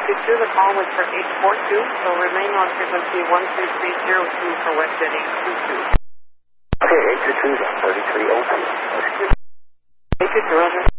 822, the call was for 842, so remain on frequency 12302 for WestJet 822. Okay, 822 is on 3302. 822, Roger.